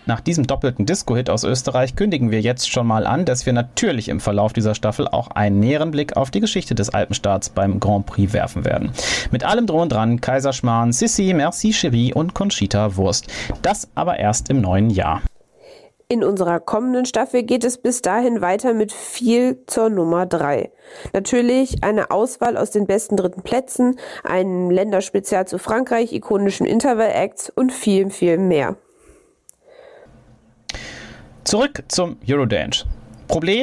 Nach diesem doppelten Disco-Hit aus Österreich kündigen wir jetzt schon mal an, dass wir natürlich im Verlauf dieser Staffel auch einen näheren Blick auf die Geschichte des Alpenstarts beim Grand Prix werfen werden. Mit allem drum und dran, Kaiserschmarrn, Sissi, Merci Chérie und Conchita Wurst. Das aber erst im neuen Jahr. In unserer kommenden Staffel geht es bis dahin weiter mit viel zur Nummer 3. Natürlich eine Auswahl aus den besten dritten Plätzen, ein Länderspezial zu Frankreich, ikonischen Interval-Acts und viel, viel mehr. Zurück zum Eurodance. Problem